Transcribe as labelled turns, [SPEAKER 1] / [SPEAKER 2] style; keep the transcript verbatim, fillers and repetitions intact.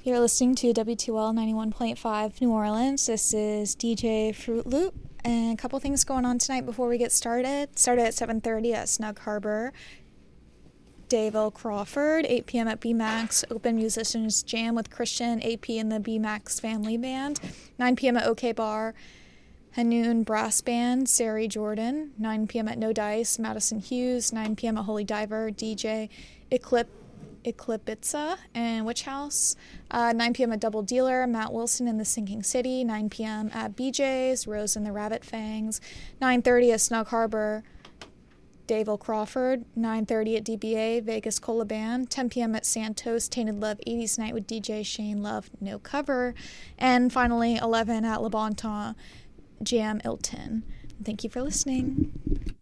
[SPEAKER 1] You're listening to W two L ninety-one point five New Orleans. This is D J Fruit Loop, and a couple things going on tonight before we get started. Started at seven thirty at Snug Harbor. Davil Crawford, eight p.m. at B-Max. Open Musicians Jam with Christian, A P and the B-Max Family Band. nine p.m. at OK Bar. Hanoun Brass Band, Sari Jordan. nine p.m. at No Dice, Madison Hughes. nine p.m. at Holy Diver, D J Eclipse. Eclipitza and Witch House. Uh, nine p.m. at Double Dealer, Matt Wilson in the Sinking City. nine p.m. at B J's, Rose and the Rabbit Fangs. nine thirty at Snug Harbor, Davil Crawford. nine thirty at D B A, Vegas Cola Band. ten p.m. at Santos, Tainted Love eighties Night with D J Shane Love, no cover. And finally, eleven at Le Bon Temps, Jam Ilton. Thank you for listening.